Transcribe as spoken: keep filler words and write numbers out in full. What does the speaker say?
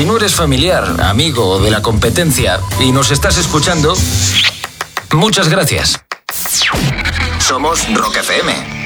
Si no eres familiar, amigo o de la competencia y nos estás escuchando, muchas gracias. Somos Rock F M.